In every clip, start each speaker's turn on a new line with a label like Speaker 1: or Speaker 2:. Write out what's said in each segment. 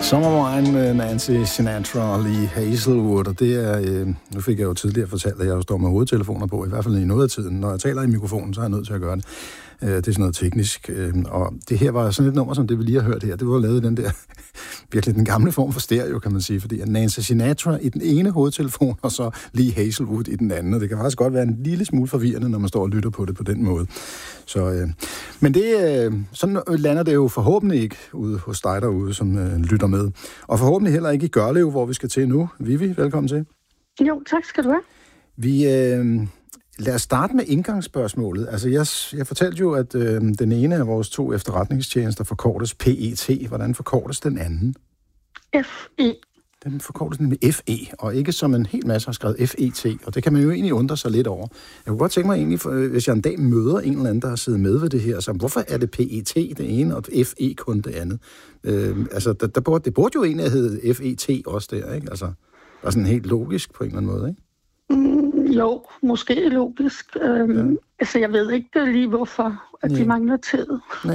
Speaker 1: Sommervejen med Nancy Sinatra og Lee Hazelwood, og det er, nu fik jeg jo tidligere fortalt, at jeg står med hovedtelefoner på, i hvert fald i noget af tiden. Når jeg taler i mikrofonen, så er jeg nødt til at gøre det. Det er sådan noget teknisk, og det her var sådan et nummer, som det vi lige har hørt her. Det var lavet i den der, virkelig den gamle form for stereo, kan man sige, fordi Nancy Sinatra i den ene hovedtelefon, og så Lee Hazelwood i den anden, og det kan faktisk godt være en lille smule forvirrende, når man står og lytter på det på den måde. Så, men det, sådan lander det jo forhåbentlig ikke ude hos dig derude, som lytter med. Og forhåbentlig heller ikke i Gørlev, hvor vi skal til nu. Vivi, velkommen til.
Speaker 2: Jo, tak skal du have.
Speaker 1: Lad os starte med indgangsspørgsmålet. Altså, jeg fortalte jo, at den ene af vores 2 efterretningstjenester forkortes PET. Hvordan forkortes den anden?
Speaker 2: FE.
Speaker 1: Den forkortes nemlig FE, og ikke som en hel masse har skrevet FET. Og det kan man jo egentlig undre sig lidt over. Jeg kunne godt tænke mig egentlig, hvis jeg en dag møder en eller anden, der har siddet med ved det her, så hvorfor er det PET det ene, og FE kun det andet? Altså, det burde jo egentlig hedde FET også der, ikke? Altså, det er sådan helt logisk på en eller anden måde, ikke?
Speaker 2: Jo, måske logisk. Altså, jeg ved ikke lige, hvorfor at de mangler tid. Nej,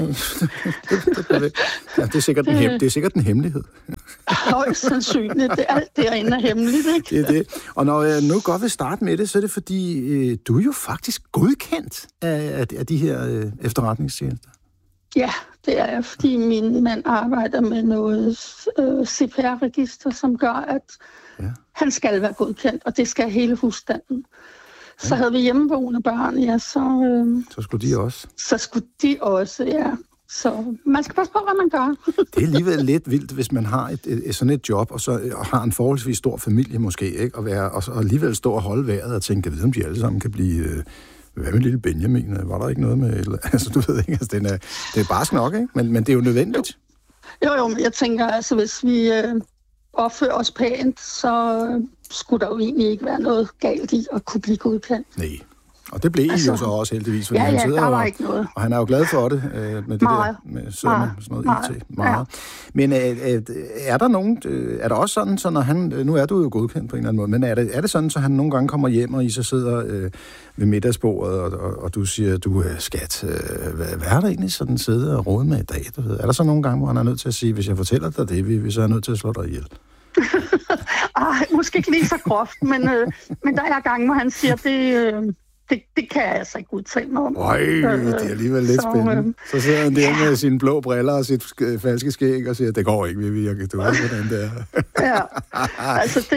Speaker 1: det er sikkert en hemmelighed.
Speaker 2: Højst sandsynligt. Alt derinde er hemmeligt, ikke?
Speaker 1: Det er det. Og når jeg nu godt vil starte med det, så er det fordi, du er jo faktisk godkendt af de her efterretningstjenester.
Speaker 2: Ja, det er jeg, fordi min mand arbejder med noget CPR-register, som gør, at han skal være godkendt, og det skal hele husstanden. Ja. Så havde vi hjemmeboende børn, ja, så skulle de også. Så skulle de også, ja. Så man skal passe på, hvad man gør.
Speaker 1: Det er alligevel lidt vildt, hvis man har sådan et job, og så har en forholdsvis stor familie måske, ikke? Og alligevel stå og holde vejret og tænke, jeg ved, om de alle sammen kan blive... Hvad med lille Benjamin? Var der ikke noget med... Altså, du ved ikke, altså, det er barsk nok, ikke? Men det er jo nødvendigt.
Speaker 2: Jo, men jeg tænker, altså, hvis vi opfører os pænt, så skulle der jo egentlig ikke være noget galt i at kunne blive godkendt.
Speaker 1: Nej. Og det blev altså, jo så også heldigvis, fordi han sidder
Speaker 2: der var ikke noget.
Speaker 1: Og han er jo glad for det, med det
Speaker 2: meget.
Speaker 1: Der med sådan noget IT. Meget. Ja. Men er der nogen, er der også sådan, så når han, nu er du jo godkendt på en eller anden måde, men er det sådan, så han nogle gange kommer hjem, og I så sidder ved middagsbordet, og du siger, du skat, hvad er der egentlig sådan sidder og rode med i dag? Du ved? Er der så nogle gange, hvor han er nødt til at sige, hvis jeg fortæller dig det, så er jeg nødt til at slå dig ihjel?
Speaker 2: Måske ikke lige så groft, men der er gange, hvor han siger, det kan jeg altså ikke udtale mig om.
Speaker 1: Nej, det er alligevel lidt spændende. Så sidder han der med sine blå briller og sit falske skæg og siger, det går ikke, Vivi, jeg kan du hvordan der.
Speaker 2: Ja, altså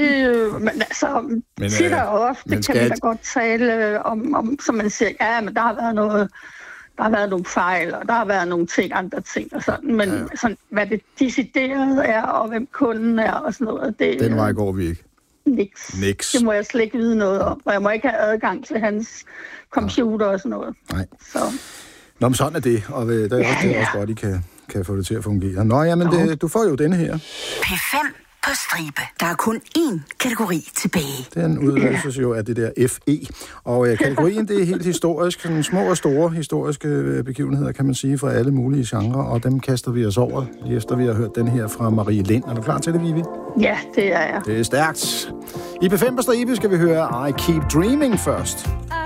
Speaker 2: det, siger der ofte, det kan vi da godt tale om, som man siger, ja, men der har været nogle fejl, og der har været nogle andre ting og sådan, men sådan, hvad det decideret er, og hvem kunden er og sådan noget, det...
Speaker 1: Den vej går vi ikke.
Speaker 2: Niks. Det må jeg slet ikke vide noget om, og jeg må ikke have adgang til hans computer og sådan noget.
Speaker 1: Nej.
Speaker 2: Så.
Speaker 1: Nå, men sådan er det, og det er også godt, I kan få det til at fungere. Nå, jamen, du får jo denne her.
Speaker 3: P5 på stribe. Der er kun én kategori tilbage.
Speaker 1: Den udløses jo af det der FE. Og kategorien, det er helt historisk. Sådan små og store historiske begivenheder, kan man sige, fra alle mulige genrer. Og dem kaster vi os over, efter vi har hørt den her fra Marie Lind. Er du klar til det, Vivi?
Speaker 2: Ja, det er jeg.
Speaker 1: Det er stærkt. I P5 på stribe skal vi høre I Keep Dreaming først.